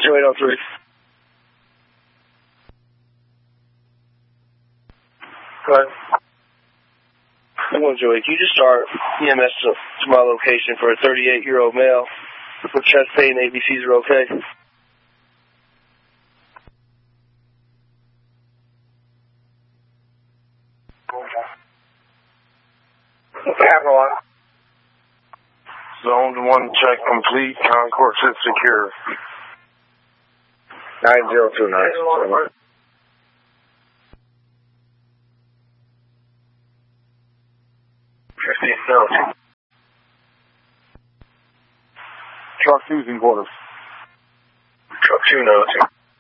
2803. Go ahead. 1 Joey, can you just start EMS to my location for a 38-year-old male with chest pain? ABCs are okay. Zone 1 check complete. Concourse is secure. 9029. Truck 2's in quarters. Truck 2 knows.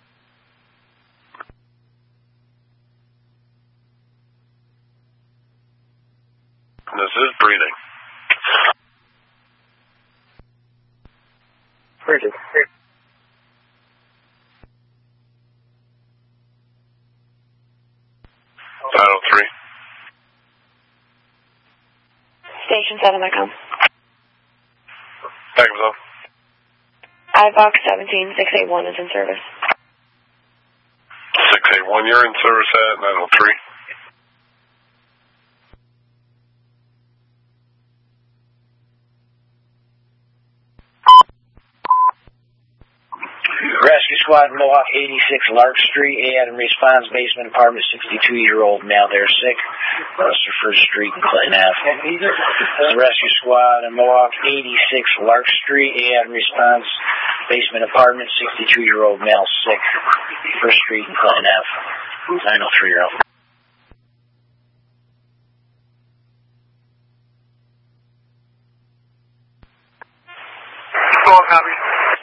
This is breathing. Breathing. 903. Station 7.com. Back up. iVox 17681 is in service. 681, you're in service at 903. Rescue Squad, Mohawk 86 Lark Street, and response basement apartment, 62-year-old male there sick. Buster First Street and Clinton Ave. The Rescue Squad and Mohawk 86 Lark Street, and response basement apartment, 62-year-old male sick. First Street and Clinton Ave. 903-year-old. Copy.